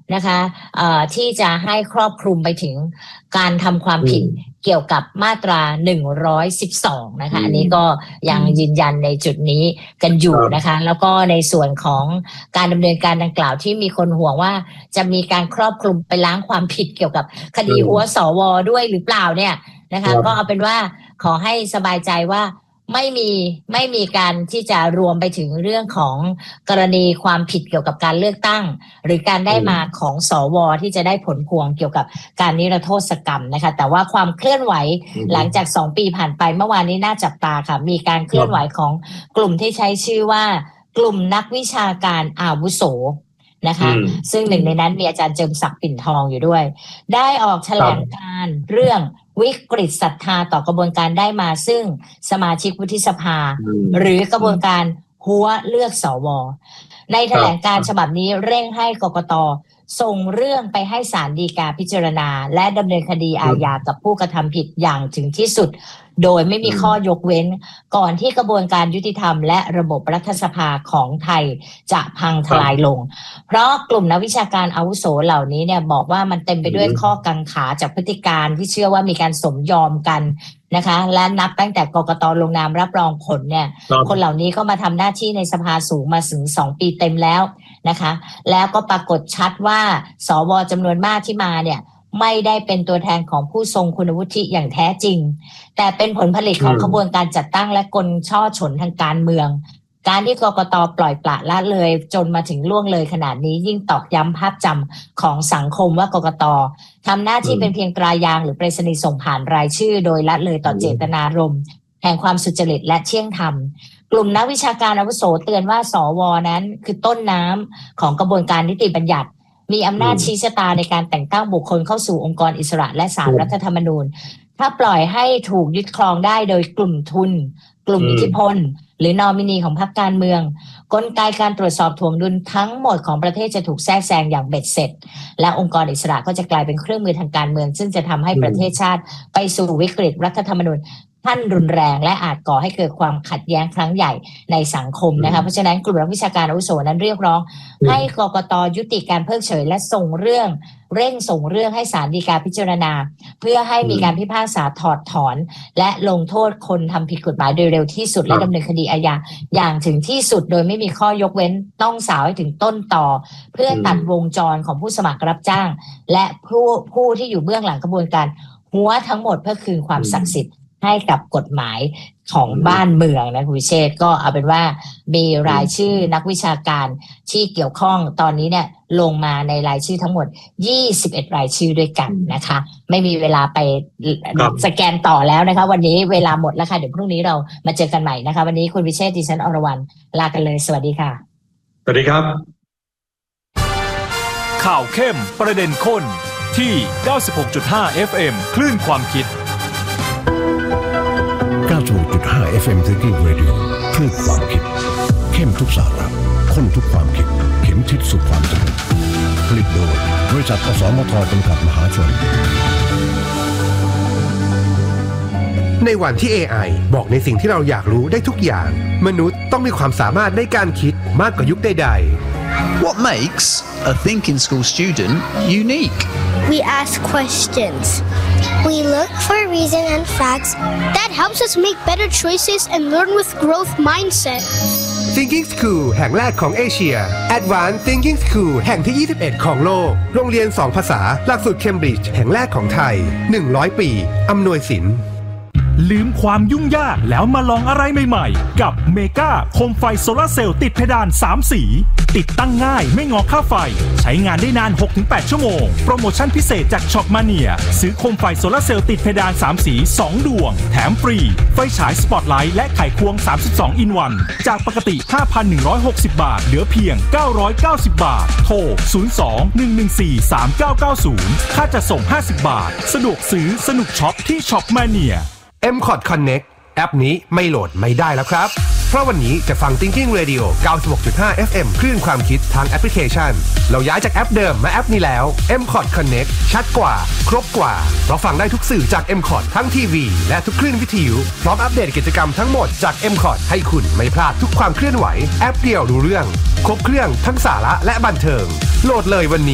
นะคะที่จะให้ครอบคลุมไปถึงการทำความผิดเกี่ยวกับมาตรา112นะคะอันนี้ก็ยังยืนยันในจุดนี้กันอยู่นะคะแล้วก็ในส่วนของการดำเนินการดังกล่าวที่มีคนห่วงว่าจะมีการครอบคลุมไปล้างความผิดเกี่ยวกับคดีหัวสวด้วยหรือเปล่าเนี่ยนะคะก็เอาเป็นว่าขอให้สบายใจว่าไม่มีการที่จะรวมไปถึงเรื่องของกรณีความผิดเกี่ยวกับการเลือกตั้งหรือการได้มาของสวที่จะได้ผลพวงเกี่ยวกับการนิรโทษกรรมนะคะแต่ว่าความเคลื่อนไหวหลังจาก2ปีผ่านไปเมื่อวานนี้น่าจับตาค่ะมีการเคลื่อนไหวของกลุ่มที่ใช้ชื่อว่ากลุ่มนักวิชาการอาวุโสนะคะซึ่งหนึ่งในนั้นมีอาจารย์เจิมศักดิ์ปิ่นทองอยู่ด้วยได้ออกแถลงการเรื่องวิกฤตศรัทธาต่อกระบวนการได้มาซึ่งสมาชิกวุฒิสภาหรือกระบวนการหัวเลือกสวในแถลงการฉบับนี้เร่งให้กกต.ส่งเรื่องไปให้ศาลฎีกาพิจารณาและดำเนินคดีอาญากับผู้กระทำผิดอย่างถึงที่สุดโดยไม่มีข้อยกเว้นก่อนที่กระบวนการยุติธรรมและระบบรัฐสภาของไทยจะพังทลายลงเพราะกลุ่มนักวิชาการอาวุโสเหล่านี้เนี่ยบอกว่ามันเต็มไปด้วยข้อกังขาจากพฤติการที่เชื่อว่ามีการสมยอมกันนะคะและนับตั้งแต่กกต.ลงนามรับรองผลเนี่ยคนเหล่านี้ก็มาทำหน้าที่ในสภาสูงมาถึง2 ปีเต็มแล้วนะคะแล้วก็ปรากฏชัดว่าสวจำนวนมากที่มาเนี่ยไม่ได้เป็นตัวแทนของผู้ทรงคุณวุฒิอย่างแท้จริงแต่เป็นผลผลิตของขบวนการจัดตั้งและกลช่อฉนทางการเมืองการที่กกต.ปล่อยปละละเลยจนมาถึงล่วงเลยขนาดนี้ยิ่งตอกย้ำภาพจำของสังคมว่ากกต.ทำหน้าที่เป็นเพียงตรายางหรือไปรษณีย์ส่งผ่านรายชื่อโดยละเลยต่อเจตนารมณ์แห่งความสุจริตและเที่ยงธรรมกลุ่มนักวิชาการอาวุโสเตือนว่าสวนั้นคือต้นน้ำของกระบวนการนิติบัญญัติมีอำนาจชี้ชะตาในการแต่งตั้งบุคคลเข้าสู่องค์กรอิสระและศาลรัฐธรรมนูญถ้าปล่อยให้ถูกยึดครองได้โดยกลุ่มทุนกลุ่มอิทธิพลหรือนอมินีของพรรคการเมืองกลไกการตรวจสอบถ่วงดุลทั้งหมดของประเทศจะถูกแทรกแซงอย่างเบ็ดเสร็จและองค์กรอิสระก็จะกลายเป็นเครื่องมือทางการเมืองซึ่งจะทำให้ประเทศชาติไปสู่วิกฤตรัฐธรรมนูญขั้นรุนแรงและอาจก่อให้เกิดความขัดแย้งครั้งใหญ่ในสังคมนะคะเพราะฉะนั้นกลุ่มนักวิชาการอาวุโสนั้นเรียกร้องให้กกต.ยุติการเพิกเฉยและเร่งส่งเรื่องให้ศาลฎีกาพิจารณาเพื่อให้มีการพิพากษาถอดถอนและลงโทษคนทำผิดกฎหมายโดยเร็วที่สุดและดำเนินคดีอาญาอย่างถึงที่สุดโดยไม่มีข้อยกเว้นต้องสาวให้ถึงต้นตอเพื่อตัดวงจรของผู้สมัครรับจ้างและผู้ที่อยู่เบื้องหลังกระบวนการหัวทั้งหมดเพื่อคืนความศักดิ์สิทธิ์ให้กับกฎหมายของบ้านเมืองนะคุณวิเชษฐ์ก็เอาเป็นว่ามีรายชื่อนักวิชาการที่เกี่ยวข้องตอนนี้เนี่ยลงมาในรายชื่อทั้งหมด21รายชื่อด้วยกันนะคะไม่มีเวลาไปสแกนต่อแล้วนะคะวันนี้เวลาหมดแล้วค่ะเดี๋ยวพรุ่งนี้เรามาเจอกันใหม่นะคะวันนี้คุณวิเชษฐ์ดิฉันอรวรรณลากันเลยสวัสดีค่ะสวัสดีครับข่าวเข้มประเด็นข้นที่ 96.5 FM คลื่นความคิด 96.5 FM Thinking Radio คลื่นความคิดเข้มทุกสาระข้นทุกความคิดเข็มทิศสู่ความจริงผลิตโดยบริษัทอสมทจำกัดมหาชนในวันที่ AI บอกในสิ่งที่เราอยากรู้ได้ทุกอย่างมนุษย์ต้องมีความสามารถในการคิดมากกว่ายุคใดๆ What makes a thinking school student unique? We ask questions. We look for reason and facts. That helps us make better choices and learn with growth mindset. Thinking School แห่งแรกของเอเชีย Advanced Thinking School แห่งที่21ของโลกโรงเรียน2ภาษาหลักสูตรเคมบริดจ์แห่งแรกของไทย100ปีอำนวยสินลืมความยุ่งยากแล้วมาลองอะไรใหม่ๆกับเมกาโคมไฟโซลาร์เซลล์ติดเพดาน3สีติดตั้งง่ายไม่งอค่าไฟใช้งานได้นาน 6-8 ชั่วโมงโปรโมชั่นพิเศษจากช็อปมาเนียซื้อโคมไฟโซลาร์เซลล์ติดเพดาน3สี2ดวงแถมฟรีไฟฉายสปอตไลท์และไขควง32อินวันจากปกติ 5,160 บาทเหลือเพียง990 บาทโทร 02-114-3990 ค่าจัดส่ง50 บาทสะดวกซื้อสนุกช็อปที่ช็อปมาเนีย MCOT Connect แอปนี้ไม่โหลดไม่ได้แล้วครับเพราะวันนี้จะฟัง Thinking Radio 96.5 FM คลื่นความคิดทางแอปพลิเคชันเราย้ายจากแอปเดิมมาแอปนี้แล้ว MCOT Connect ชัดกว่าครบกว่าเพราะฟังได้ทุกสื่อจาก MCOT ทั้งทีวีและทุกคลื่นวิทยุพร้อมอัปเดตกิจกรรมทั้งหมดจาก MCOT ให้คุณไม่พลาดทุกความเคลื่อนไหวแอปเดียวรู้เรื่องครบเครื่องทั้งสาระและบันเทิงโหลดเลยวันนี้